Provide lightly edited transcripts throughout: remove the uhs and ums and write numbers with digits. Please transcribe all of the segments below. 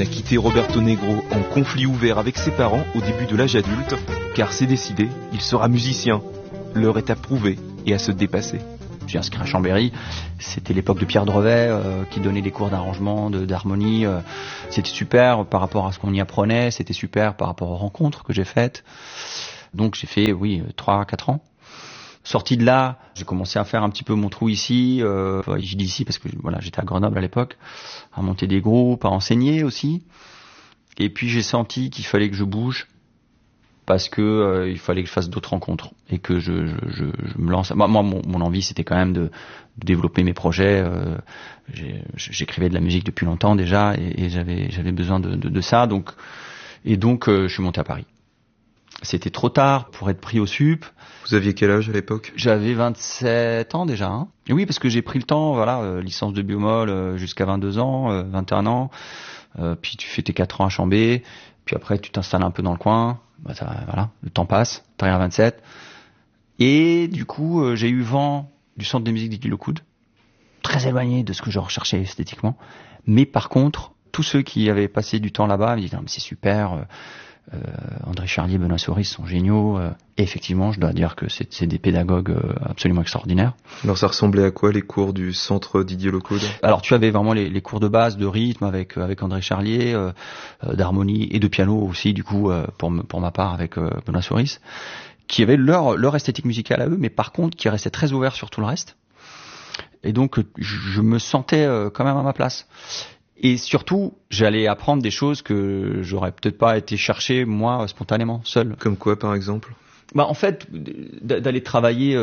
a quitté Roberto Negro en conflit ouvert avec ses parents au début de l'âge adulte, car c'est décidé, il sera musicien. L'heure est à prouver et à se dépasser. J'ai inscrit à Chambéry, c'était l'époque de Pierre Drevet qui donnait des cours d'arrangement, d'harmonie. C'était super par rapport à ce qu'on y apprenait, c'était super par rapport aux rencontres que j'ai faites. Donc j'ai fait, 3-4 ans. Sorti de là, j'ai commencé à faire un petit peu mon trou ici. Je dis ici parce que j'étais à Grenoble à l'époque, à monter des groupes, à enseigner aussi. Et puis j'ai senti qu'il fallait que je bouge parce que il fallait que je fasse d'autres rencontres et que je me lance. Moi, mon envie, c'était quand même de développer mes projets. J'écrivais de la musique depuis longtemps déjà et j'avais besoin de ça. Donc je suis monté à Paris. C'était trop tard pour être pris au sup. Vous aviez quel âge à l'époque ? J'avais 27 ans déjà. Hein. Et oui, parce que j'ai pris le temps, licence de biomol jusqu'à 22 ans, 21 ans. Puis tu fais tes 4 ans à Chambé. Puis après, tu t'installes un peu dans le coin. Le temps passe. T'arrives à 27. Et du coup, j'ai eu vent du centre de musique d'Idy Locoud. Très éloigné de ce que je recherchais esthétiquement. Mais par contre, tous ceux qui avaient passé du temps là-bas me disaient « Non, mais c'est super ». André Charlier, Benoît Souris sont géniaux. Et effectivement, je dois dire que c'est des pédagogues absolument extraordinaires. Alors ça ressemblait à quoi les cours du centre Didier Locoud ? Alors tu avais vraiment les cours de base de rythme avec André Charlier, d'harmonie et de piano aussi du coup pour ma part avec Benoît Souris, qui avaient leur esthétique musicale à eux, mais par contre qui restaient très ouverts sur tout le reste. Et donc je me sentais quand même à ma place. Et surtout, j'allais apprendre des choses que j'aurais peut-être pas été chercher moi spontanément, seul. Comme quoi, par exemple ? En fait, d'aller travailler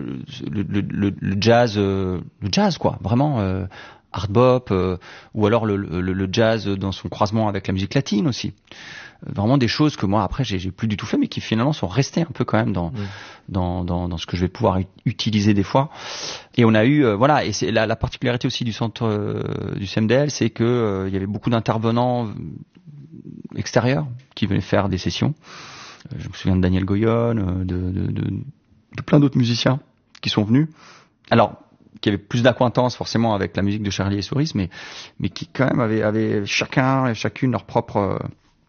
le jazz quoi, vraiment hard bop, ou alors le jazz dans son croisement avec la musique latine aussi. Vraiment des choses que moi après j'ai plus du tout fait, mais qui finalement sont restées un peu quand même dans ce que je vais pouvoir utiliser des fois. Et on a eu et c'est la particularité aussi du centre du CMDL, c'est que il y avait beaucoup d'intervenants extérieurs qui venaient faire des sessions. Je me souviens de Daniel Goyon, de plein d'autres musiciens qui sont venus. Alors qui avaient plus d'acquaintance forcément avec la musique de Charlier et Souris, mais qui quand même avaient chacun et chacune leur propre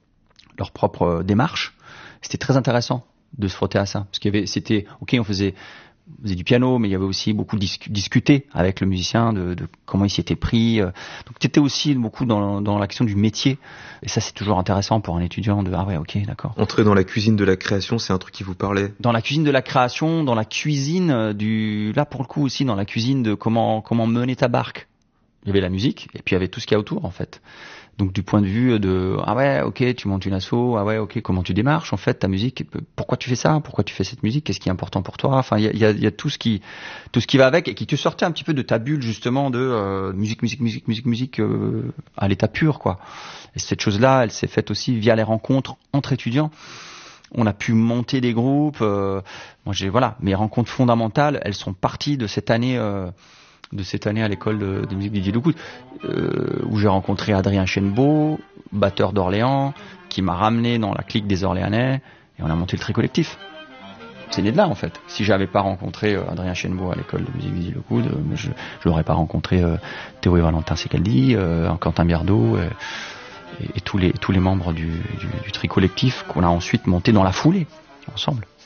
démarche. C'était très intéressant de se frotter à ça, parce on faisait du piano, mais il y avait aussi beaucoup discuter avec le musicien de comment il s'y était pris. Donc tu étais aussi beaucoup dans la question du métier, et ça c'est toujours intéressant pour un étudiant d'accord. Entrer dans la cuisine de la création, c'est un truc qui vous parlait ? Dans la cuisine de la création, dans la cuisine là pour le coup aussi dans la cuisine de comment mener ta barque. Il y avait la musique et puis il y avait tout ce qu'il y a autour en fait. Donc du point de vue de tu montes une asso, comment tu démarches en fait ta musique, pourquoi tu fais ça, pourquoi tu fais cette musique, qu'est-ce qui est important pour toi, enfin il y a tout ce qui va avec et qui te sortait un petit peu de ta bulle justement de musique à l'état pur quoi. Et cette chose-là, elle s'est faite aussi via les rencontres entre étudiants. On a pu monter des groupes, mes rencontres fondamentales, elles sont parties de cette année à l'école de musique Didier Locoud, où j'ai rencontré Adrien Chenbeau, batteur d'Orléans, qui m'a ramené dans la clique des Orléanais, et on a monté le Tri Collectif. C'est né de là, en fait. Si j'avais pas rencontré Adrien Chenbeau à l'école de musique Didier Locoud, je n'aurais pas rencontré Théo et Valentin Secaldi, Quentin Biardot, et tous les membres du Tri Collectif qu'on a ensuite monté dans la foulée, ensemble.